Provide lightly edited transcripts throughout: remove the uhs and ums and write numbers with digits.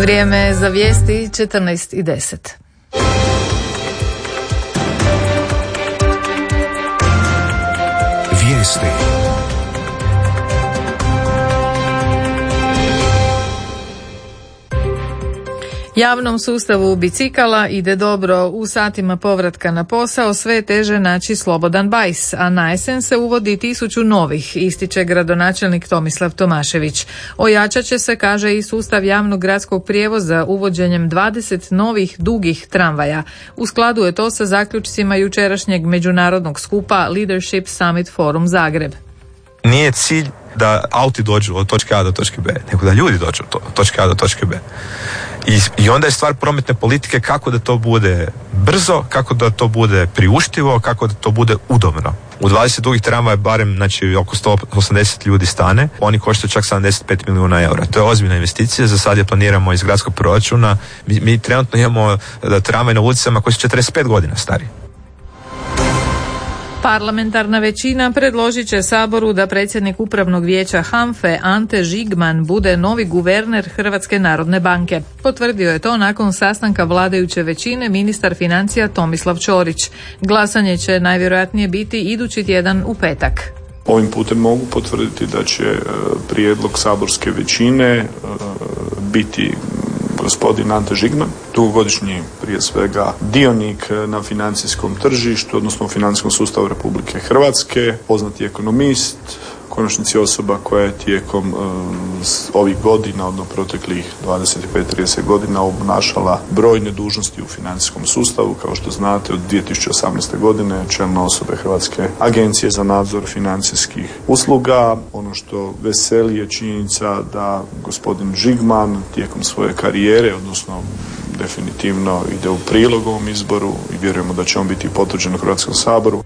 Vrijeme za vijesti 14:10. Vijesti. Javnom sustavu bicikala ide dobro. U satima povratka na posao sve je teže naći slobodan bajs, a na jesen se uvodi 1000 novih, ističe gradonačelnik Tomislav Tomašević. Ojačat će se, kaže, i sustav javnog gradskog prijevoza uvođenjem 20 novih dugih tramvaja. U skladu je to sa zaključcima jučerašnjeg međunarodnog skupa Leadership Summit Forum Zagreb. Nije cilj da auti dođu od točke A do točke B, nego da ljudi dođu od točke A do točke B. I onda je stvar prometne politike kako da to bude brzo, kako da to bude priuštivo, kako da to bude udobno. U 20 dugih tramvaja barem, znači, oko 180 ljudi stane, oni koštaju čak 75 milijuna eura. To je ozbiljna investicija, za sad je planiramo iz gradskog proračuna. Mi trenutno imamo tramvaj na ulicama koji su 45 godina stari. Parlamentarna većina predložit će Saboru da predsjednik Upravnog vijeća HANFA-e Ante Žigman bude novi guverner Hrvatske narodne banke. Potvrdio je to nakon sastanka vladajuće većine ministar financija Tomislav Ćorić. Glasanje će najvjerojatnije biti idući tjedan u petak. Ovim putem mogu potvrditi da će prijedlog saborske većine biti gospodin Ante Žigman, dugogodišnji prije svega dionik na financijskom tržištu, odnosno u financijskom sustavu Republike Hrvatske, poznati ekonomist, konačnici osoba koja je tijekom ovih godina, odnosno proteklih 25-30 godina obnašala brojne dužnosti u financijskom sustavu. Kao što znate, od 2018. godine čelna osoba Hrvatske agencije za nadzor financijskih usluga. Ono što veseli je činjenica da gospodin Žigman tijekom svoje karijere, odnosno definitivno ide u prilog ovom izboru i vjerujemo da će on biti potvrđen u Hrvatskom saboru.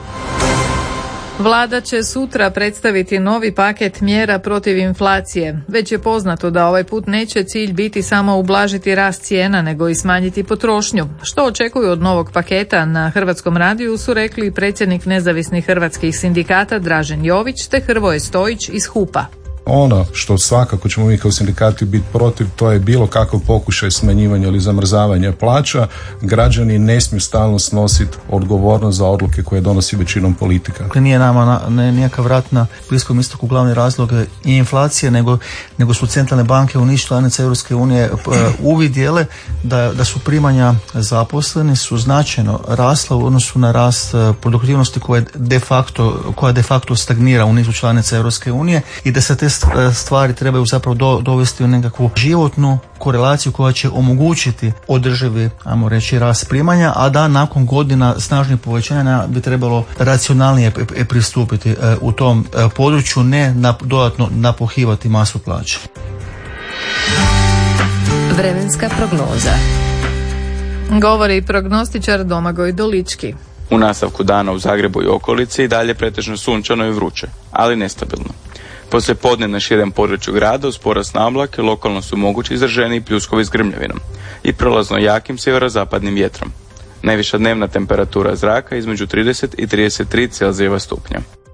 Vlada će sutra predstaviti novi paket mjera protiv inflacije. Već je poznato da ovaj put neće cilj biti samo ublažiti rast cijena, nego i smanjiti potrošnju. Što očekuju od novog paketa na Hrvatskom radiju su rekli predsjednik nezavisnih hrvatskih sindikata Dražen Jović te Hrvoje Stojić iz HUP-a. Ono što svakako ćemo mi kao sindikati biti protiv, to je bilo kakav pokušaj smanjivanja ili zamrzavanja plaća. Građani ne smiju stalno snositi odgovornost za odluke koje donosi većinom politika. Nije nama nijakav rat na Bliskom istoku glavni razlog i inflacije, nego su centralne banke u niz članica Europske unije uvidjele da su primanja zaposlenih su značajno rasla u odnosu na rast produktivnosti koja de facto stagnira u nizu članica Europske unije i da se te stvari trebaju zapravo dovesti u nekakvu životnu korelaciju koja će omogućiti održivi, ajmo reći, rast primanja, a da nakon godina snažnih povećanja bi trebalo racionalnije pristupiti u tom području, ne dodatno napuhivati masu plaća. Vremenska prognoza. Govori prognostičar Domagoj Dolički. U nastavku dana u Zagrebu i okolici i dalje pretežno sunčano i vruće, ali nestabilno. Poslije podne na širem području grada uz porast na oblake lokalno su mogući izraženiji pljuskovi s grmljavinom i prolazno jakim sjeverozapadnim vjetrom. Najviša dnevna temperatura zraka između 30 i 33 Celzijeva stupnja.